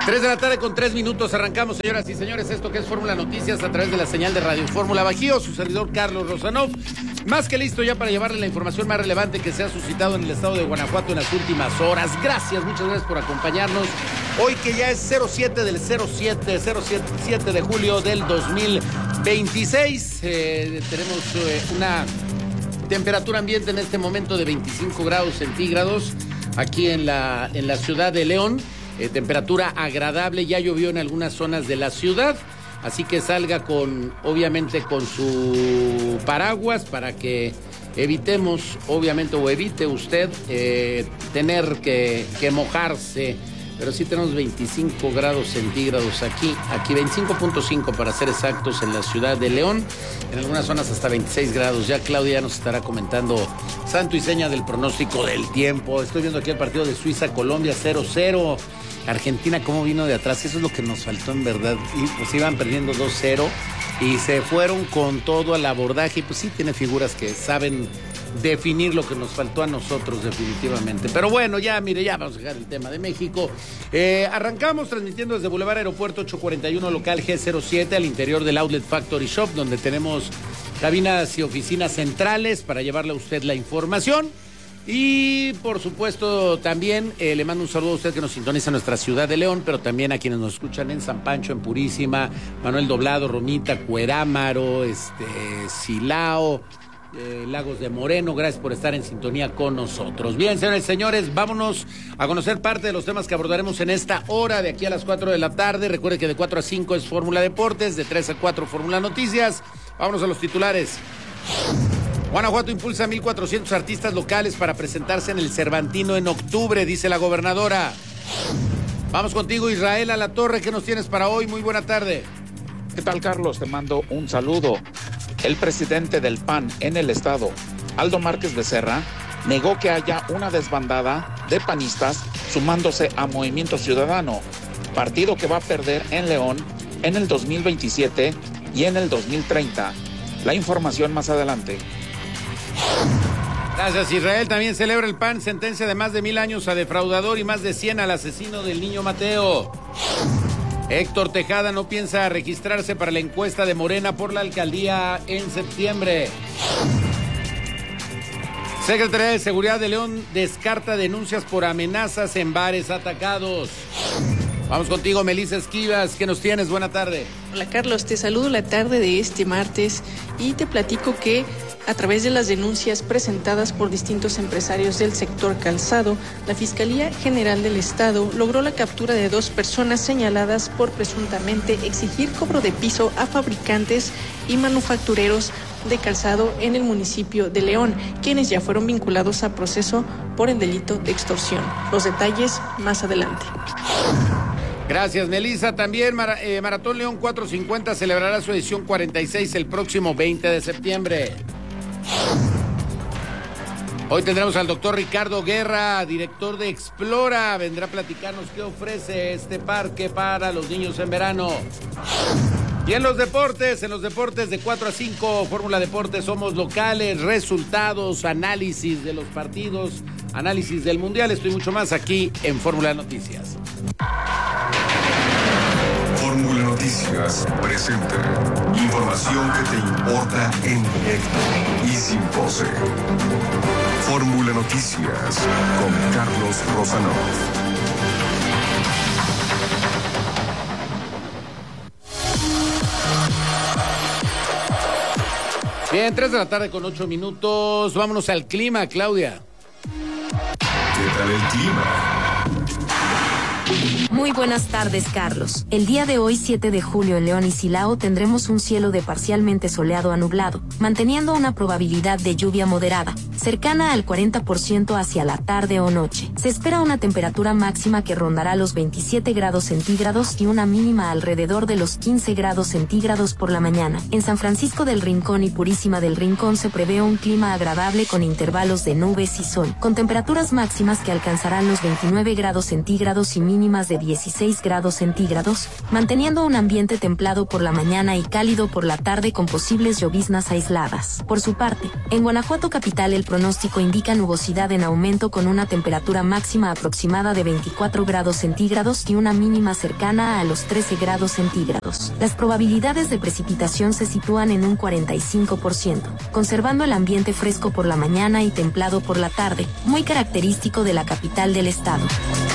3:03 p.m. Arrancamos, señoras y señores, esto que es Fórmula Noticias a través de la señal de Radio Fórmula Bajío. Su servidor Carlos Rosanov, más que listo ya para llevarle la información más relevante que se ha suscitado en el estado de Guanajuato en las últimas horas. Gracias, muchas gracias por acompañarnos. Hoy que ya es 07 de julio del 2026. Tenemos una temperatura ambiente en este momento de 25 grados centígrados aquí en la ciudad de León. Temperatura agradable, ya llovió en algunas zonas de la ciudad, así que salga obviamente con su paraguas para que evitemos, obviamente, o evite usted tener que mojarse. Pero sí tenemos 25 grados centígrados aquí 25.5 para ser exactos en la ciudad de León, en algunas zonas hasta 26 grados. Ya Claudia nos estará comentando santo y seña del pronóstico del tiempo. Estoy viendo aquí el partido de Suiza-Colombia 0-0. Argentina cómo vino de atrás, eso es lo que nos faltó en verdad. Y pues iban perdiendo 2-0 y se fueron con todo al abordaje. Y pues sí tiene figuras que saben definir lo que nos faltó a nosotros definitivamente. Pero bueno, ya vamos a dejar el tema de México. Arrancamos transmitiendo desde Boulevard Aeropuerto 841 local G07 al interior del Outlet Factory Shop, donde tenemos cabinas y oficinas centrales para llevarle a usted la información. Y por supuesto también le mando un saludo a usted que nos sintoniza en nuestra ciudad de León, pero también a quienes nos escuchan en San Pancho, en Purísima, Manuel Doblado, Romita, Cuerámaro, Silao, Lagos de Moreno. Gracias por estar en sintonía con nosotros. Bien, señores y señores, vámonos a conocer parte de los temas que abordaremos en esta hora de aquí a las 4 de la tarde. Recuerde que de 4 a 5 es Fórmula Deportes, de 3 a 4 Fórmula Noticias. Vámonos a los titulares. Guanajuato impulsa 1,400 artistas locales para presentarse en el Cervantino en octubre, dice la gobernadora. Vamos contigo, Israel Alatorre, ¿qué nos tienes para hoy? Muy buena tarde. ¿Qué tal, Carlos? Te mando un saludo. El presidente del PAN en el estado, Aldo Márquez Becerra, negó que haya una desbandada de panistas sumándose a Movimiento Ciudadano, partido que va a perder en León en el 2027 y en el 2030. La información más adelante. Gracias, Israel. También celebra el PAN sentencia de más de 1,000 años a defraudador y más de 100 al asesino del niño Mateo. Héctor Tejada no piensa registrarse para la encuesta de Morena por la alcaldía en septiembre. Secretaría de Seguridad de León descarta denuncias por amenazas en bares atacados. Vamos contigo, Melissa Esquivas, ¿qué nos tienes? Buena tarde. Hola, Carlos, te saludo la tarde de este martes y te platico que a través de las denuncias presentadas por distintos empresarios del sector calzado, la Fiscalía General del Estado logró la captura de 2 personas señaladas por presuntamente exigir cobro de piso a fabricantes y manufactureros de calzado en el municipio de León, quienes ya fueron vinculados a proceso por el delito de extorsión. Los detalles más adelante. Gracias, Melissa. También Maratón León 450 celebrará su edición 46 el próximo 20 de septiembre. Hoy tendremos al doctor Ricardo Guerra, director de Explora. Vendrá a platicarnos qué ofrece este parque para los niños en verano. Y en los deportes de 4 a 5, Fórmula Deportes, somos locales, resultados, análisis de los partidos, análisis del Mundial. Esto y mucho más aquí en Fórmula Noticias. Fórmula Noticias presenta información que te importa en directo y sin pose. Fórmula Noticias con Carlos Rosanov. Bien, 3 de la tarde con 8 minutos. Vámonos al clima, Claudia. ¿Qué tal el clima? Muy buenas tardes, Carlos. El día de hoy, 7 de julio, en León y Silao tendremos un cielo de parcialmente soleado a nublado, manteniendo una probabilidad de lluvia moderada, cercana al 40% hacia la tarde o noche. Se espera una temperatura máxima que rondará los 27 grados centígrados y una mínima alrededor de los 15 grados centígrados por la mañana. En San Francisco del Rincón y Purísima del Rincón se prevé un clima agradable con intervalos de nubes y sol, con temperaturas máximas que alcanzarán los 29 grados centígrados y mínimas mínimas de 16 grados centígrados, manteniendo un ambiente templado por la mañana y cálido por la tarde con posibles lloviznas aisladas. Por su parte, en Guanajuato capital el pronóstico indica nubosidad en aumento con una temperatura máxima aproximada de 24 grados centígrados y una mínima cercana a los 13 grados centígrados. Las probabilidades de precipitación se sitúan en un 45%, conservando el ambiente fresco por la mañana y templado por la tarde, muy característico de la capital del estado.